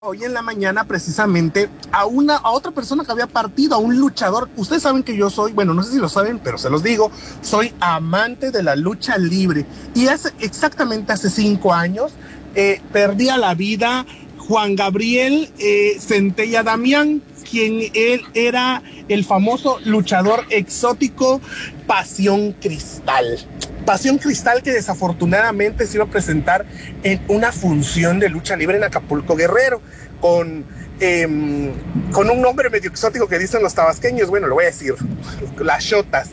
Hoy en la mañana precisamente a otra persona que había partido, a un luchador. Ustedes saben que yo soy, bueno, no sé si lo saben, pero se los digo, soy amante de la lucha libre. Y exactamente hace 5 años perdía la vida Juan Gabriel Centella Damián, quien él era el famoso luchador exótico Pasión Cristal. Pasión Cristal, que desafortunadamente se iba a presentar en una función de lucha libre en Acapulco, Guerrero, con un nombre medio exótico que dicen los tabasqueños. Bueno, lo voy a decir, las Shotas.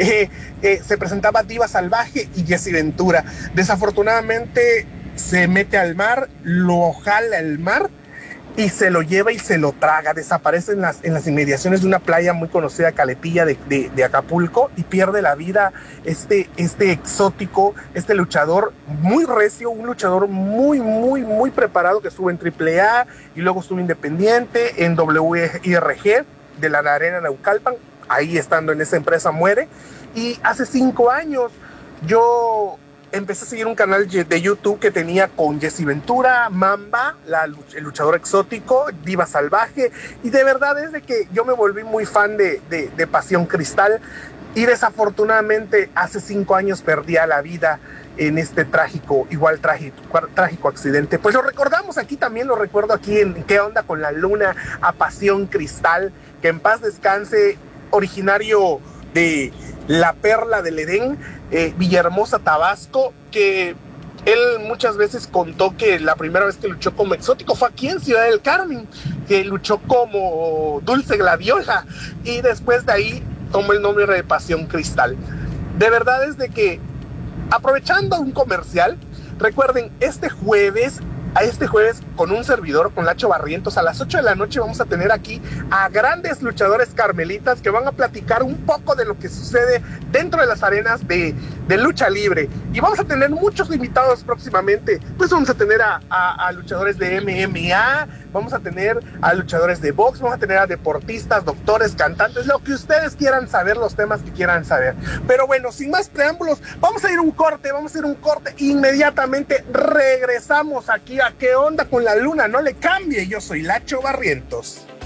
Se presentaba Diva Salvaje y Jessy Ventura. Desafortunadamente se mete al mar, lo jala el mar y se lo lleva y se lo traga. Desaparece en las inmediaciones de una playa muy conocida, Caletilla de Acapulco, y pierde la vida este exótico, este luchador muy recio, un luchador muy preparado, que estuvo en AAA y luego estuvo independiente en WIRG de la Arena Naucalpan. Ahí, estando en esa empresa, muere. Y hace 5 años yo empecé a seguir un canal de YouTube que tenía con Jessy Ventura, Mamba, el luchador exótico, Diva Salvaje, y de verdad es de que yo me volví muy fan de Pasión Cristal, y desafortunadamente hace 5 años perdía la vida en este trágico accidente. Pues lo recordamos aquí, también lo recuerdo aquí en ¿Qué onda con la luna? A Pasión Cristal, que en paz descanse, originario de La Perla del Edén, Villahermosa, Tabasco, que él muchas veces contó que la primera vez que luchó como exótico fue aquí en Ciudad del Carmen, que luchó como Dulce Gladiola, y después de ahí tomó el nombre de Pasión Cristal. De verdad es de que, aprovechando un comercial, recuerden, este jueves con un servidor, con Lacho Barrientos, a las 8 de la noche vamos a tener aquí a grandes luchadores carmelitas que van a platicar un poco de lo que sucede dentro de las arenas de lucha libre. Y vamos a tener muchos invitados próximamente. Pues vamos a tener a luchadores de MMA, vamos a tener a luchadores de box, vamos a tener a deportistas, doctores, cantantes, lo que ustedes quieran saber, los temas que quieran saber. Pero bueno, sin más preámbulos, vamos a ir a un corte, e inmediatamente regresamos aquí a ¿Qué onda con la luna? No le cambie, yo soy Lacho Barrientos.